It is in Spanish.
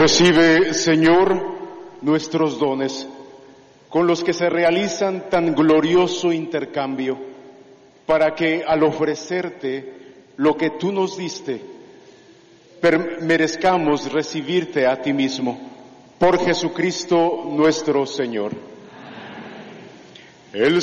Recibe, Señor, nuestros dones, con los que se realizan tan glorioso intercambio, para que al ofrecerte lo que tú nos diste, merezcamos recibirte a ti mismo, por Jesucristo nuestro Señor. El